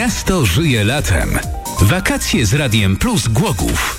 Miasto żyje latem. Wakacje z Radiem Plus Głogów.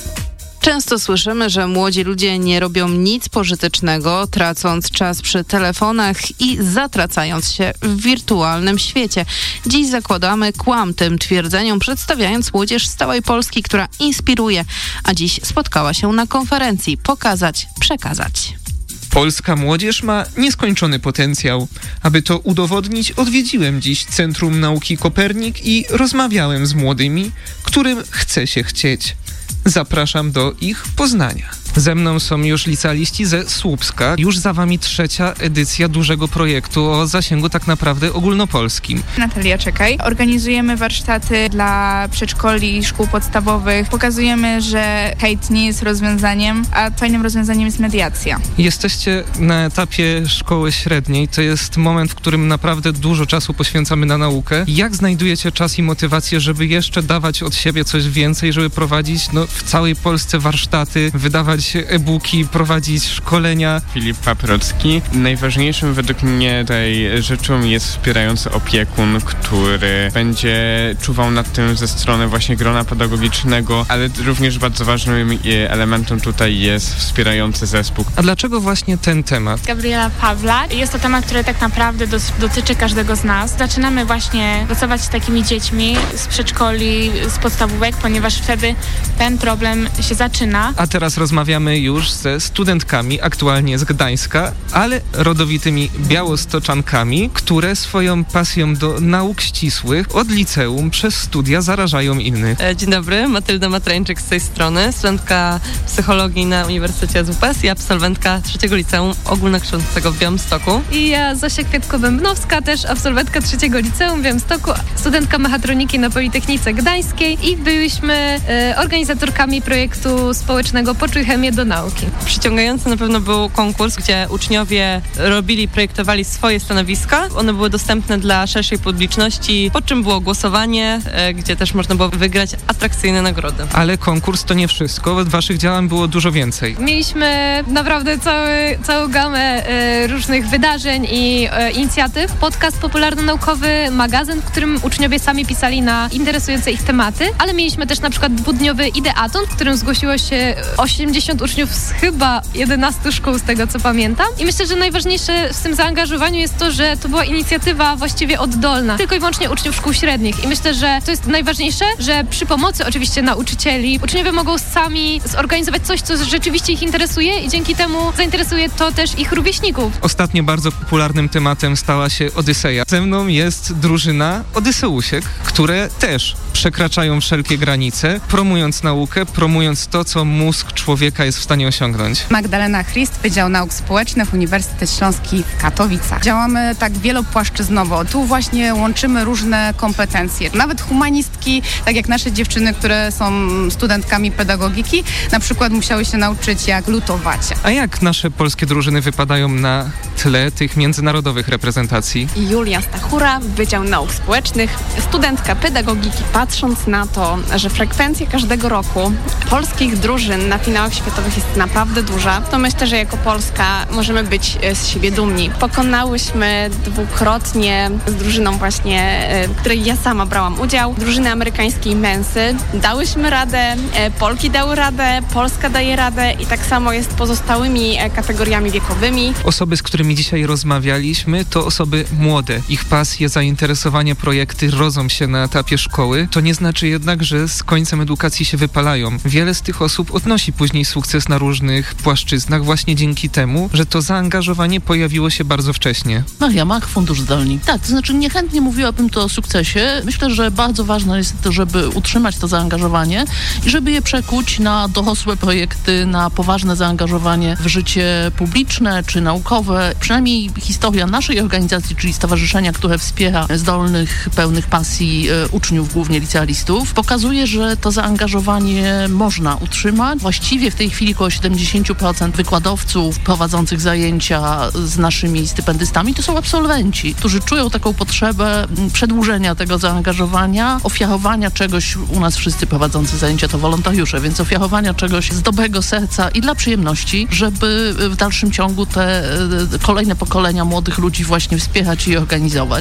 Często słyszymy, że młodzi ludzie nie robią nic pożytecznego, tracąc czas przy telefonach i zatracając się w wirtualnym świecie. Dziś zakładamy kłam tym twierdzeniom, przedstawiając młodzież z całej Polski, która inspiruje, a dziś spotkała się na konferencji Pokazać, Przekazać. Polska młodzież ma nieskończony potencjał. Aby to udowodnić, odwiedziłem dziś Centrum Nauki Kopernik i rozmawiałem z młodymi, którym chce się chcieć. Zapraszam do ich poznania. Ze mną są już licealiści ze Słupska. Już za wami 3. edycja dużego projektu o zasięgu tak naprawdę ogólnopolskim. Natalia Czekaj. Organizujemy warsztaty dla przedszkoli i szkół podstawowych. Pokazujemy, że hejt nie jest rozwiązaniem, a fajnym rozwiązaniem jest mediacja. Jesteście na etapie szkoły średniej. To jest moment, w którym naprawdę dużo czasu poświęcamy na naukę. Jak znajdujecie czas i motywację, żeby jeszcze dawać od siebie coś więcej, żeby prowadzić w całej Polsce warsztaty, wydawać e-booki, prowadzić szkolenia? Filip Paprocki. Najważniejszym według mnie tej rzeczą jest wspierający opiekun, który będzie czuwał nad tym ze strony właśnie grona pedagogicznego, ale również bardzo ważnym elementem tutaj jest wspierający zespół. A dlaczego właśnie ten temat? Gabriela Pawla. Jest to temat, który tak naprawdę dotyczy każdego z nas. Zaczynamy właśnie pracować z takimi dziećmi z przedszkoli, z podstawówek, ponieważ wtedy ten problem się zaczyna. A teraz rozmawiamy już ze studentkami, aktualnie z Gdańska, ale rodowitymi białostoczankami, które swoją pasją do nauk ścisłych od liceum przez studia zarażają innych. Dzień dobry, Matylda Matrańczyk z tej strony, studentka psychologii na Uniwersytecie ZUPES i absolwentka 3. Liceum Ogólnokształcącego w Białymstoku. I ja, Zosia Kwiatko-Bębnowska, też absolwentka 3. Liceum w Białymstoku, studentka mechatroniki na Politechnice Gdańskiej i byliśmy organizatorkami projektu społecznego Poczuj chemię do nauki. Przyciągający na pewno był konkurs, gdzie uczniowie projektowali swoje stanowiska. One były dostępne dla szerszej publiczności, po czym było głosowanie, gdzie też można było wygrać atrakcyjne nagrody. Ale konkurs to nie wszystko, waszych działań było dużo więcej. Mieliśmy naprawdę całą gamę różnych wydarzeń i inicjatyw. Podcast popularno-naukowy, magazyn, w którym uczniowie sami pisali na interesujące ich tematy, ale mieliśmy też na przykład dwudniowy ideaton, w którym zgłosiło się 80 uczniów z chyba 11 szkół, z tego co pamiętam. I myślę, że najważniejsze w tym zaangażowaniu jest to, że to była inicjatywa właściwie oddolna, tylko i wyłącznie uczniów szkół średnich. I myślę, że to jest najważniejsze, że przy pomocy oczywiście nauczycieli uczniowie mogą sami zorganizować coś, co rzeczywiście ich interesuje i dzięki temu zainteresuje to też ich rówieśników. Ostatnio bardzo popularnym tematem stała się Odyseja. Ze mną jest drużyna Odyseusiek, które też przekraczają wszelkie granice, promując naukę, promując to, co mózg człowieka jest w stanie osiągnąć. Magdalena Christ, Wydział Nauk Społecznych, Uniwersytet Śląski w Katowicach. Działamy tak wielopłaszczyznowo. Tu właśnie łączymy różne kompetencje. Nawet humanistki, tak jak nasze dziewczyny, które są studentkami pedagogiki, na przykład musiały się nauczyć, jak lutować. A jak nasze polskie drużyny wypadają na tle tych międzynarodowych reprezentacji? Julia Stachura, Wydział Nauk Społecznych, studentka pedagogiki. Patrząc na to, że frekwencja każdego roku polskich drużyn na finałach światowych jest naprawdę duża, to myślę, że jako Polska możemy być z siebie dumni. Pokonałyśmy dwukrotnie z drużyną właśnie, w której ja sama brałam udział, drużyny amerykańskiej Mensy. Dałyśmy radę, Polki dały radę, Polska daje radę i tak samo jest pozostałymi kategoriami wiekowymi. Osoby, z którymi dzisiaj rozmawialiśmy, to osoby młode. Ich pasje, zainteresowanie, projekty rodzą się na etapie szkoły. To nie znaczy jednak, że z końcem edukacji się wypalają. Wiele z tych osób odnosi później sukces na różnych płaszczyznach właśnie dzięki temu, że to zaangażowanie pojawiło się bardzo wcześnie. Maria Mach, Fundusz Zdolni. Tak, to znaczy niechętnie mówiłabym tu o sukcesie. Myślę, że bardzo ważne jest to, żeby utrzymać to zaangażowanie i żeby je przekuć na dorosłe projekty, na poważne zaangażowanie w życie publiczne czy naukowe. Przynajmniej historia naszej organizacji, czyli stowarzyszenia, które wspiera zdolnych, pełnych pasji uczniów, głównie licealistów, pokazuje, że to zaangażowanie można utrzymać. Właściwie w tej chwili około 70% wykładowców prowadzących zajęcia z naszymi stypendystami to są absolwenci, którzy czują taką potrzebę przedłużenia tego zaangażowania, ofiarowania czegoś. U nas wszyscy prowadzący zajęcia to wolontariusze, więc ofiarowania czegoś z dobrego serca i dla przyjemności, żeby w dalszym ciągu te kolejne pokolenia młodych ludzi właśnie wspierać i organizować.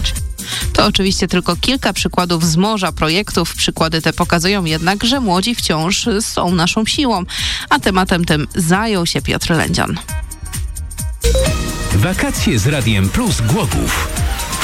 To oczywiście tylko kilka przykładów z morza projektów. Przykłady te pokazują jednak, że młodzi wciąż są naszą siłą. A tematem tym zajął się Piotr Lędzian. Wakacje z Radiem Plus Głogów.